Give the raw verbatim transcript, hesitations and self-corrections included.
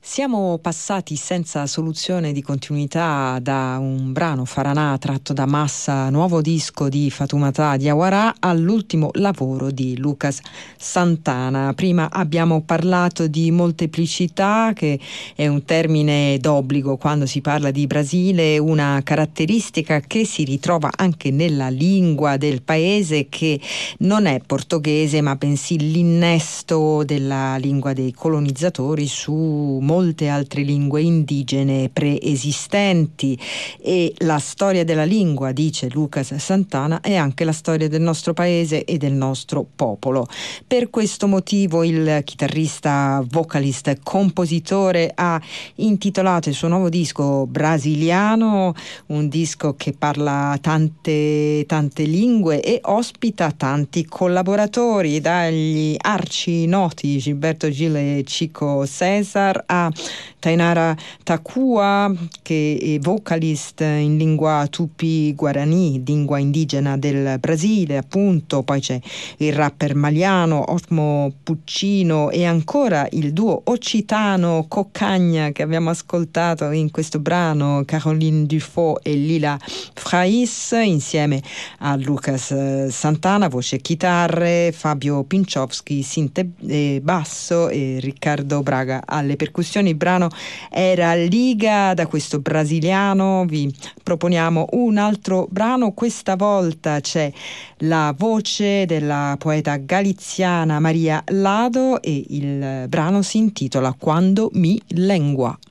Siamo passati senza soluzione di continuità da un brano Faranà tratto da Massa, nuovo disco di Fatoumata Diawara, all'ultimo lavoro di Lucas Santana. Prima abbiamo parlato di molteplicità, che è un termine d'obbligo quando si parla di Brasile, una caratteristica che si ritrova anche nella lingua del paese, che non è portoghese ma bensì l'innesto della lingua dei colonizzatori su molte altre lingue indigene preesistenti. E la storia della lingua, dice Lucas Santana, è anche la storia del nostro paese e del nostro popolo. Per questo motivo il chitarrista, vocalista e compositore ha intitolato il suo nuovo disco Brasiliano, un disco che parla tante tante lingue e ospita tanti collaboratori, dagli arci noti Gilberto Gil e Chico César a Tainara Takua, che è vocalist in lingua tupi guarani, lingua indigena del Brasile, appunto. Poi c'è il rapper maliano Osmo Puccino e ancora il duo occitano Coccagna che abbiamo ascoltato in questo brano, Caroline Dufaux e Lila Frais, insieme a Lucas Santana, voce e chitarre, Fabio Pinciowski, sinte e basso e Riccardo Braga alle percussioni. Il brano era Liga. Da questo brasiliano vi proponiamo un altro brano. Questa volta c'è la voce della poeta galiziana Maria Lado e il brano si intitola Quando mi lengua.